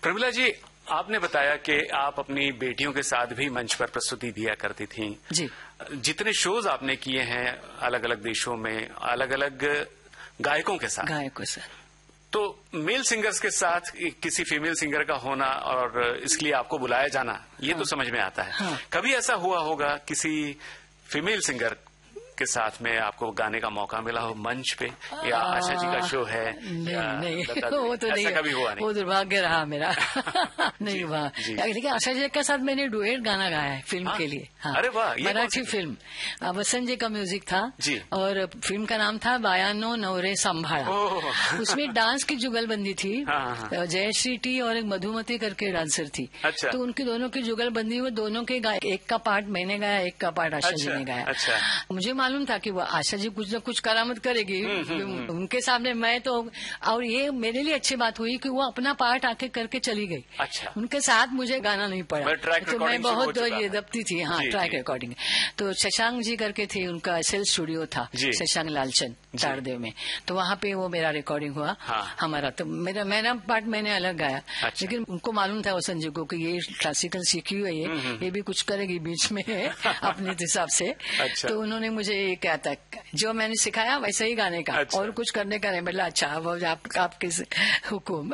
प्रमिला जी, आपने बताया कि आप अपनी बेटियों के साथ भी मंच पर प्रस्तुति दिया करती थीं। जी। जितने शोज आपने किए हैं अलग अलग देशों में, अलग अलग गायकों के साथ, तो मेल सिंगर्स के साथ किसी फीमेल सिंगर का होना और इसलिए आपको बुलाया जाना, ये तो समझ में आता है। हाँ। कभी ऐसा हुआ होगा किसी फीमेल सिंगर के साथ में आपको गाने का मौका मिला हो मंच पे, या आशा जी का शो है? नहीं वो तो नहीं, कभी हुआ नहीं? वो दुर्भाग्य रहा मेरा। नहीं हुआ। लेकिन आशा जी के साथ मैंने डुएट गाना गाया है फिल्म के लिए। हाँ। अरे वाह, मराठी फिल्म, वसंत जी का म्यूजिक था जी। और फिल्म का नाम था बायानो नवरे संभाळा। उसमें डांस की जुगलबंदी थी। जयश्री टी और एक मधुमती करके डांसर थी। अच्छा। तो उनकी दोनों की जुगलबंदी हुई, दोनों के एक का पार्ट मैंने गाया, एक का पार्ट आशा जी ने गाया। अच्छा। मुझे मालूम था कि वो आशा जी कुछ न कुछ करामत करेगी उनके सामने। मैं तो, और ये मेरे लिए अच्छी बात हुई कि वो अपना पार्ट आके करके चली गई। अच्छा। उनके साथ मुझे गाना नहीं पड़ा, तो मैं बहुत ये दबती थी। हाँ, ट्रैक रिकॉर्डिंग। तो शशांक जी करके थे, उनका एसएल स्टूडियो था, शशांक लालचंद चारदेव में। तो वहाँ पे वो मेरा रिकॉर्डिंग हुआ। हमारा तो मेरा पार्ट मैंने अलग गाया। लेकिन उनको मालूम था वसंत जी को कि ये क्लासिकल सीखी हुई है, ये भी कुछ करेगी बीच में अपने हिसाब से। तो उन्होंने मुझे ये क्या था, जो मैंने सिखाया वैसे ही गाने का। अच्छा। और कुछ करने का नहीं। मतलब अच्छा, वो आपके हुकुम।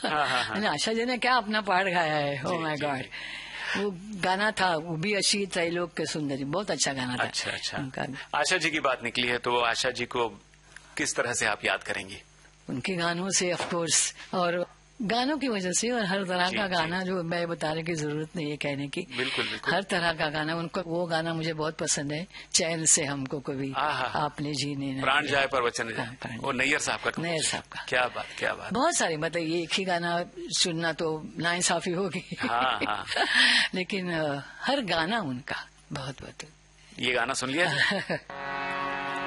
आशा जी ने क्या अपना पार्ट गाया है। ओ माय गॉड, वो गाना था, वो भी अशी त्रैलोक के सुंदरी, बहुत अच्छा गाना था। अच्छा। आशा जी की बात निकली है, तो आशा जी को किस तरह से आप याद करेंगी? उनके गानों से ऑफ कोर्स, और गानों की वजह से, और हर तरह का गाना जो मैं बताने की जरूरत नहीं है कहने की। बिल्कुल बिल्कुल। हर तरह का गाना उनको, वो गाना मुझे बहुत पसंद है, चैन से हमको कभी आपने जीने न प्राण जाए पर वचन जाए, वो नैयर साहब का। नैयर साहब का। क्या बात, क्या बात। बहुत सारे, मतलब ये एक ही गाना सुनना तो नाइंसाफी होगी। हाँ। लेकिन हर गाना उनका बहुत बहुत। ये गाना सुन लिया।